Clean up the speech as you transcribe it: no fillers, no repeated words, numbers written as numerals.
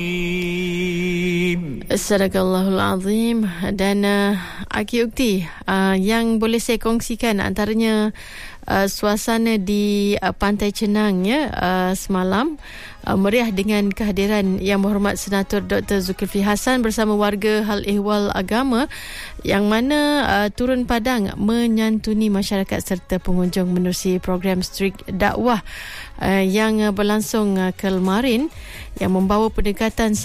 Sadaqallahul Azim. Dan Aki Ukti, yang boleh saya kongsikan antaranya suasana di Pantai Cenang semalam meriah dengan kehadiran Yang Berhormat Senator Dr. Zulkifli Hassan bersama warga hal ehwal agama yang mana turun padang menyantuni masyarakat serta pengunjung menerusi program Street Dakwah yang berlangsung kemarin yang membawa pendekatan